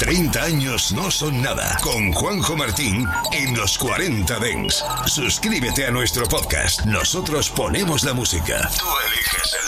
30 años no son nada. Con Juanjo Martín en los 40 Dents. Suscríbete a nuestro podcast. Nosotros ponemos la música. Tú eliges el